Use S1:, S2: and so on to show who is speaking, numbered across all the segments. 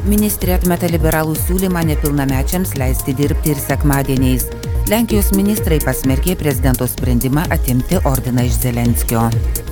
S1: Ministrė atmeta liberalų siūlymą nepilnamečiams leisti dirbti ir sekmadieniais. Lenkijos ministrai pasmerkė prezidento sprendimą atimti ordiną iš Zelenskio.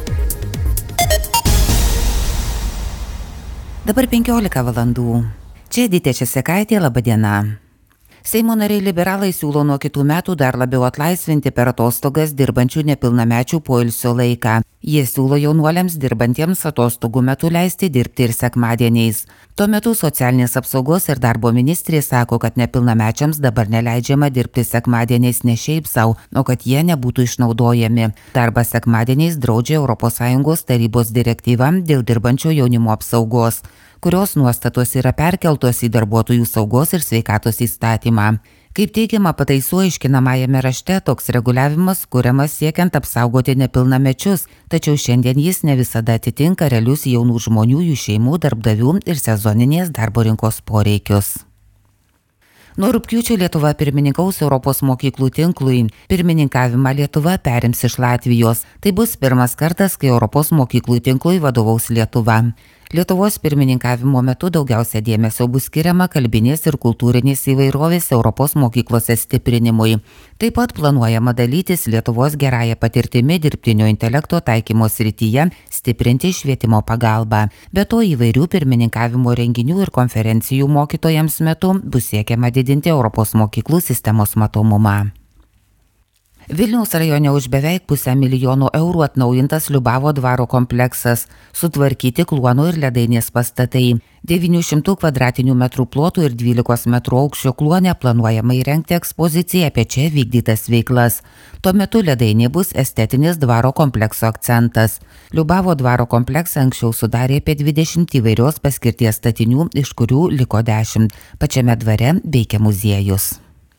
S1: Dabar 15 valandų. Čia Edita Česekaitė, laba diena. Seimo nariai liberalai siūlo nuo kitų metų dar labiau atlaisvinti per atostogas dirbančių nepilnamečių poilsio laiką. Jie siūlo jaunuoliams dirbantiems atostogų metu leisti dirbti ir sekmadieniais. Tuo metu socialinės apsaugos ir darbo ministrė sako, kad nepilnamečiams dabar neleidžiama dirbti sekmadieniais ne šiaip sau, o kad jie nebūtų išnaudojami. Darbą sekmadieniais draudžia ES tarybos direktyva dėl dirbančio jaunimo apsaugos, kurios nuostatos yra perkeltos į darbuotojų saugos ir sveikatos įstatymą. Kaip teigiama pataisų aiškinamajame rašte, toks reguliavimas kuriamas siekiant apsaugoti nepilnamečius, tačiau šiandien jis ne visada atitinka realius jaunų žmonių, jų šeimų, darbdavių ir sezoninės darbo rinkos poreikius. Nuo rugpjūčio Lietuva pirmininkaus Europos mokyklų tinklui. Pirmininkavimą Lietuva perims iš Latvijos. Tai bus pirmas kartas, kai Europos mokyklų tinklui vadovaus Lietuva. Lietuvos pirmininkavimo metu daugiausia dėmesio bus skiriama kalbinės ir kultūrinės įvairovės Europos mokyklose stiprinimui. Taip pat planuojama dalytis Lietuvos gerąją patirtimi dirbtinio intelekto taikymo srityje, stiprinti švietimo pagalbą. Be to įvairių pirmininkavimo renginių ir konferencijų mokytojams metu bus siekiama didinti Europos mokyklų sistemos matomumą. Vilniaus rajone už beveik 500 000 eurų atnaujintas Liubavo dvaro kompleksas, sutvarkyti Kluonų ir Ledainės pastatai. 900 kvadratinių metrų plotų ir 12 metrų aukščio Kluone planuojama įrengti ekspoziciją apie čia vykdytas veiklas. Tuo metu Ledainė bus estetinis dvaro komplekso akcentas. Liubavo dvaro kompleksą anksčiau sudarė apie 20 įvairios paskirties statinių, iš kurių liko 10. Pačiame dvare veikia muziejus.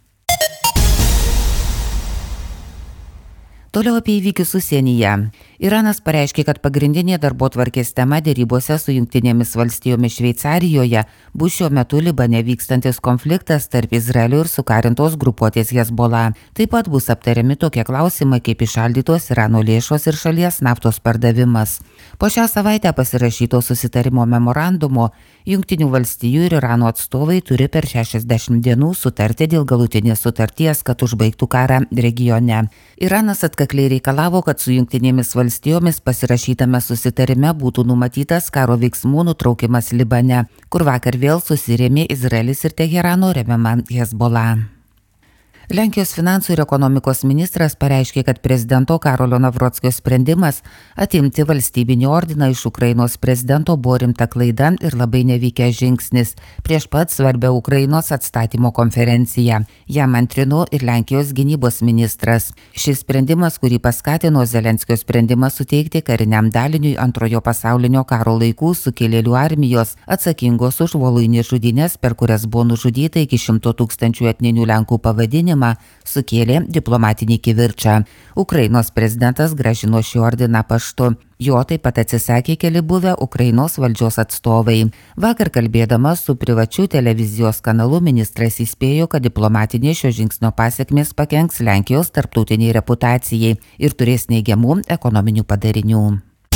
S1: Toliau apie įvykius užsienyje. Iranas pareiškė, kad pagrindinė darbotvarkės tema dėrybose su Jungtinėmis valstijomis Šveicarijoje bus šiuo metu Libane vykstantis konfliktas tarp Izraelio ir sukarintos grupuotės Hezbollah. Taip pat bus aptariami tokie klausimai kaip įšaldytos Irano lėšos ir šalies naftos pardavimas. Po šią savaitę pasirašyto susitarimo memorandumo Jungtinių valstijų ir Irano atstovai turi per 60 dienų sutarti dėl galutinės sutarties, kad užbaigtų karą regione. Iranas atkakliai reikalavo, kad su Jungtinėmis valstijomis pasirašytame susitarime būtų numatytas karo veiksmų nutraukimas Libane, kur vakar vėl susirėmė Izraelis ir Teherano remiama Hezbollah. Lenkijos finansų ir ekonomikos ministras pareiškė, kad prezidento Karolio Navrockio sprendimas atimti valstybinį ordiną iš Ukrainos prezidento buvo rimta klaida ir labai nevykęs žingsnis prieš pat svarbią Ukrainos atstatymo konferenciją. Jam antrino ir Lenkijos gynybos ministras. Šis sprendimas, kurį paskatino Zelenskio sprendimas suteikti kariniam daliniui Antrojo pasaulinio karo laikų sukilėlių armijos atsakingos už voluinės žudynės, per kurias buvo nužudyta iki 100 000 etninių Lenkų pavadinimą, sukėlė diplomatinį kivirčą. Ukrainos prezidentas grąžino šį ordiną paštu. Jo taip pat atsisakė keli buvę Ukrainos valdžios atstovai. Vakar kalbėdamas su privačiu televizijos kanalu ministras įspėjo, kad diplomatinė šio žingsnio pasekmės pakenks Lenkijos tarptautiniai reputacijai ir turės neigiamų ekonominių padarinių.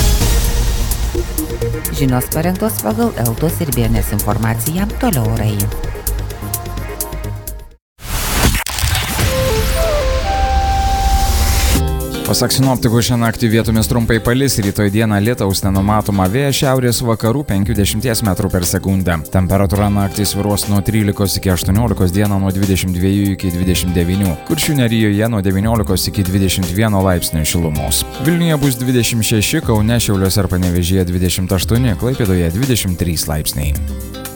S1: Žinios parengtos pagal Eltos ir BNS informaciją, toliau orai.
S2: Pasak sinoptikų, šią naktį vietomis trumpai palis, rytoj dieną lietaus nenumatoma, vėjas šiaurės vakarų 50 m/s. Temperatūra naktį svyruos nuo 13 iki 18, dieną nuo 22 iki 29, Kuršių nerijoje nuo 19 iki 21 laipsnių šilumos. Vilniuje bus 26, Kaune, Šiauliuose ir Panevėžyje 28, Klaipėdoje 23 laipsniai.